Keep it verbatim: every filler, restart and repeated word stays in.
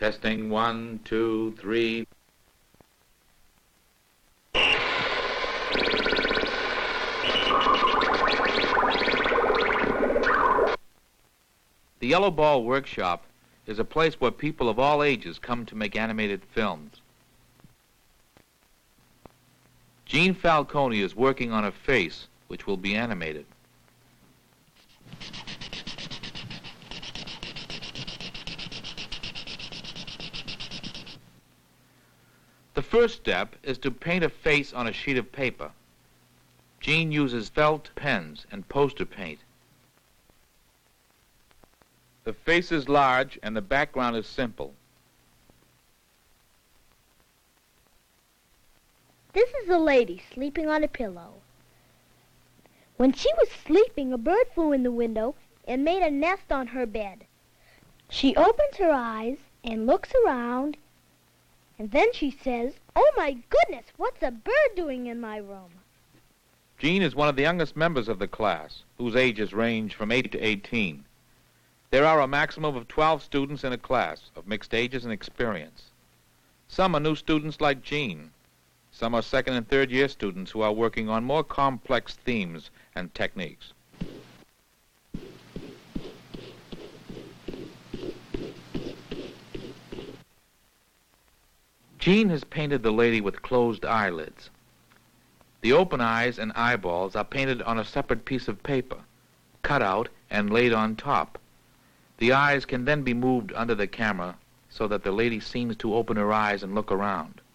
Testing one, two, three. The Yellow Ball Workshop is a place where people of all ages come to make animated films. Gene Falcone is working on a face which will be animated. The first step is to paint a face on a sheet of paper. Gene uses felt pens and poster paint. The face is large and the background is simple. This is a lady sleeping on a pillow. When she was sleeping, a bird flew in the window and made a nest on her bed. She opens her eyes and looks around, and then she says, "Oh my goodness, what's a bird doing in my room?" Gene is one of the youngest members of the class, whose ages range from eight to eighteen. There are a maximum of twelve students in a class of mixed ages and experience. Some are new students like Gene. Some are second and third year students who are working on more complex themes and techniques. Gene has painted the lady with closed eyelids. The open eyes and eyeballs are painted on a separate piece of paper, cut out and laid on top. The eyes can then be moved under the camera so that the lady seems to open her eyes and look around.